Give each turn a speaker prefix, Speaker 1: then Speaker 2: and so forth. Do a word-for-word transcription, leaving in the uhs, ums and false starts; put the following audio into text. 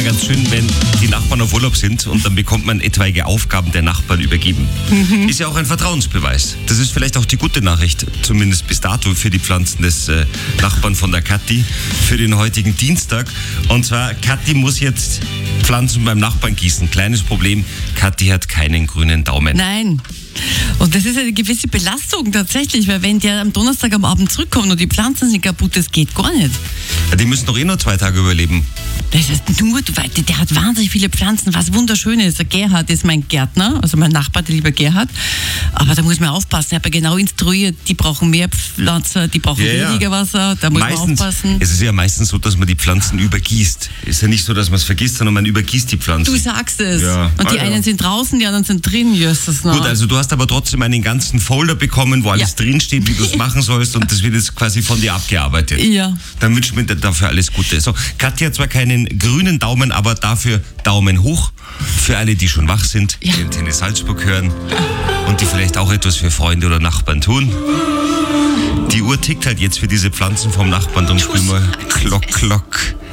Speaker 1: ganz schön, wenn die Nachbarn auf Urlaub sind und dann bekommt man etwaige Aufgaben der Nachbarn übergeben. Mhm. Ist ja auch ein Vertrauensbeweis. Das ist vielleicht auch die gute Nachricht, zumindest bis dato für die Pflanzen des äh, Nachbarn von der Kathi, für den heutigen Dienstag. Und zwar, Kathi muss jetzt Pflanzen beim Nachbarn gießen. Kleines Problem, Kathi hat keinen grünen Daumen.
Speaker 2: Nein. Und das ist eine gewisse Belastung tatsächlich, weil wenn der am Donnerstag am Abend zurückkommt und die Pflanzen sind kaputt, das geht gar nicht.
Speaker 1: Ja, die müssen doch eh nur zwei Tage überleben.
Speaker 2: Das ist nur, der hat wahnsinnig viele Pflanzen, was wunderschön ist. Der Gerhard ist mein Gärtner, also mein Nachbar, der lieber Gerhard. Aber da muss man aufpassen, er hat mir genau instruiert, die brauchen mehr Pflanzen, die brauchen ja, weniger Wasser, da muss
Speaker 1: meistens,
Speaker 2: man aufpassen.
Speaker 1: Es ist ja meistens so, dass man die Pflanzen übergießt. Ist ja nicht so, dass man es vergisst, sondern man übergießt die Pflanzen.
Speaker 2: Du sagst es.
Speaker 1: Ja.
Speaker 2: Und die
Speaker 1: ah,
Speaker 2: einen
Speaker 1: ja.
Speaker 2: sind draußen, die anderen sind drin. Jösses,
Speaker 1: Gut, also du hast aber trotzdem einen ganzen Folder bekommen, wo alles ja. drinsteht, wie du es machen sollst, und das wird jetzt quasi von dir abgearbeitet.
Speaker 2: Ja.
Speaker 1: Dann wünschen wir dir dafür alles Gute. So, Kathi hat zwar keinen grünen Daumen, aber dafür Daumen hoch für alle, die schon wach sind, ja. die Antenne Salzburg hören und die vielleicht auch etwas für Freunde oder Nachbarn tun. Die Uhr tickt halt jetzt für diese Pflanzen vom Nachbarn, und spielen wir Klock, Klock.